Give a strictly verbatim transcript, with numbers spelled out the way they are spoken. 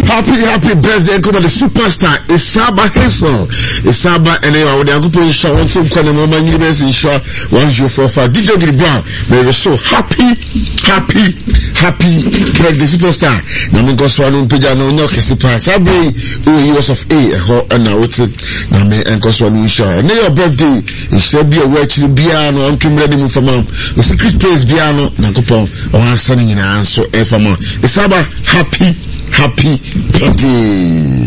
Happy, happy birthday, come on, the superstar, Isaba Hazel. Isaba, and they are with the Agupin show, one to call them on my university show, one zero four five. D J Brown, they were so happy, happy, happy birthday, superstar. Now, I'm going to swallow Pijano, no, Kasipa, Sabi, who was of A, and now it's it. Now, I'm going to swallow show. And your birthday, it should be a watch the piano, I'm too ready for mom. The secret place piano, Nakupo, or I'm sending an answer, F M. Isaba, happy. Happy birthday.